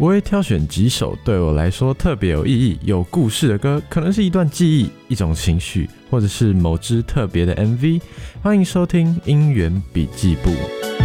我会挑选几首对我来说特别有意义、有故事的歌，可能是一段记忆、一种情绪，或者是某支特别的 MV。欢迎收听音源笔记簿。